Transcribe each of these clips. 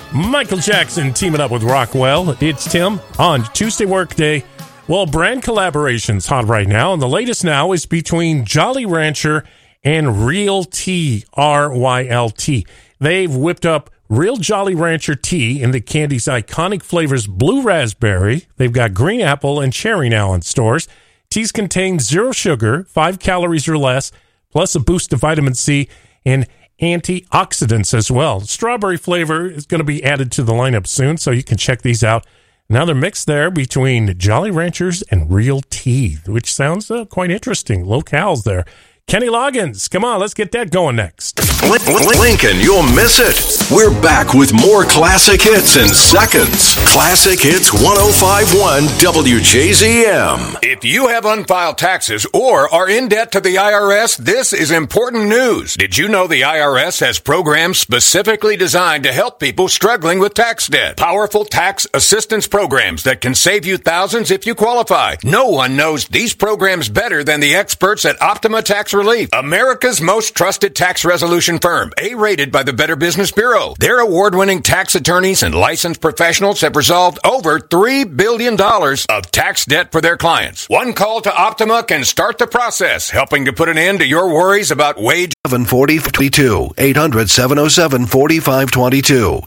Michael Jackson teaming up with Rockwell. It's Tim on Tuesday Workday. Well, brand collaboration's hot right now, and the latest now is between Jolly Rancher and Real Tea, RYLT. They've whipped up Real Jolly Rancher tea in the candy's iconic flavors blue raspberry. They've got green apple and cherry now in stores. Teas contain 0 sugar, 5 calories or less, plus a boost of vitamin C and antioxidants as well. Strawberry flavor is going to be added to the lineup soon, so you can check these out. Now they're mixed there between Jolly Ranchers and Real Tea, which sounds quite interesting. Locales there. Kenny Loggins, come on, let's get that going next. Lincoln, you'll miss it. We're back with more classic hits in seconds. Classic Hits 105.1 WJZM. If you have unfiled taxes or are in debt to the IRS, this is important news. Did you know the IRS has programs specifically designed to help people struggling with tax debt? Powerful tax assistance programs that can save you thousands if you qualify. No one knows these programs better than the experts at Optima Tax Relief, America's most trusted tax resolution firm, A-rated by the Better Business Bureau. Their award-winning tax attorneys and licensed professionals have resolved over $3 billion of tax debt for their clients. One call to Optima can start the process, helping to put an end to your worries about wage. 740-22, 800-707-4522,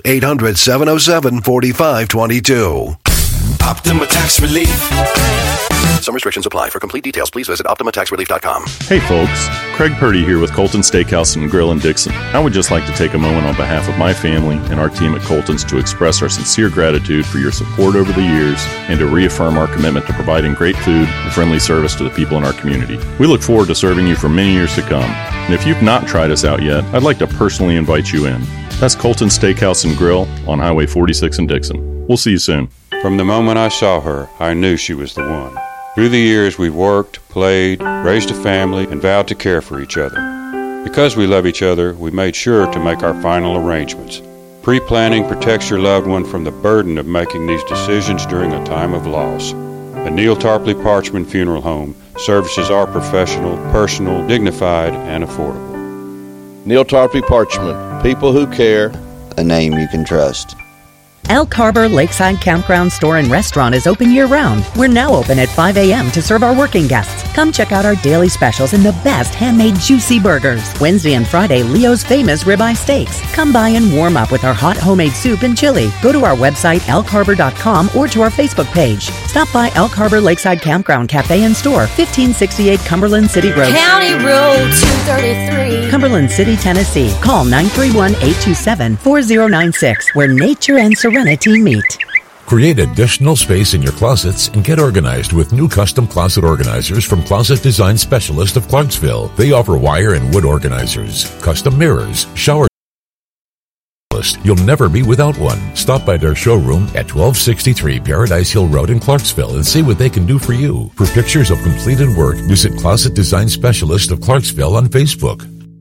800-707-4522. Optima Tax Relief. Some restrictions apply. For complete details, please visit OptimaTaxRelief.com. Hey folks, Craig Purdy here with Colton Steakhouse and Grill in Dixon. I would just like to take a moment on behalf of my family and our team at Colton's to express our sincere gratitude for your support over the years and to reaffirm our commitment to providing great food and friendly service to the people in our community. We look forward to serving you for many years to come. And if you've not tried us out yet, I'd like to personally invite you in. That's Colton Steakhouse and Grill on Highway 46 in Dixon. We'll see you soon. From the moment I saw her, I knew she was the one. Through the years, we've worked, played, raised a family, and vowed to care for each other. Because we love each other, we made sure to make our final arrangements. Pre-planning protects your loved one from the burden of making these decisions during a time of loss. A Neil Tarpley Parchman Funeral Home services are professional, personal, dignified, and affordable. Neil Tarpley Parchman, people who care. A name you can trust. Elk Harbor Lakeside Campground Store and Restaurant is open year-round. We're now open at 5 a.m. to serve our working guests. Come check out our daily specials and the best handmade juicy burgers. Wednesday and Friday, Leo's famous ribeye steaks. Come by and warm up with our hot homemade soup and chili. Go to our website, elkharbor.com, or to our Facebook page. Stop by Elk Harbor Lakeside Campground Cafe and Store, 1568 Cumberland City Road. County Road 233. Cumberland City, Tennessee. Call 931-827-4096, where nature and serenity meet. Create additional space in your closets and get organized with new custom closet organizers from Closet Design Specialist of Clarksville. They offer wire and wood organizers, custom mirrors, shower. You'll never be without one. Stop by their showroom at 1263 Paradise Hill Road in Clarksville and see what they can do for you. For pictures of completed work, visit Closet Design Specialist of Clarksville on Facebook.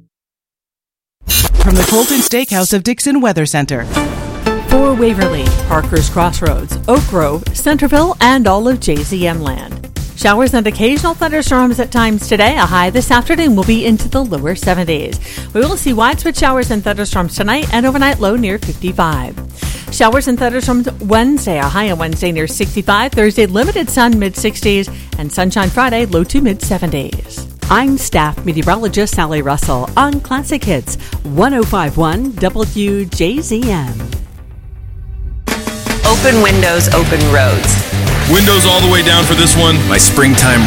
From the Colton Steakhouse of Dixon Weather Center. For Waverly, Parker's Crossroads, Oak Grove, Centerville, and all of JZM land. Showers and occasional thunderstorms at times today. A high this afternoon will be into the lower 70s. We will see widespread showers and thunderstorms tonight and overnight low near 55. Showers and thunderstorms Wednesday. A high on Wednesday near 65. Thursday, limited sun mid-60s. And sunshine Friday, low to mid-70s. I'm staff meteorologist Sally Russell on Classic Hits 105.1 WJZM. Open windows, open roads. Windows all the way down for this one. My springtime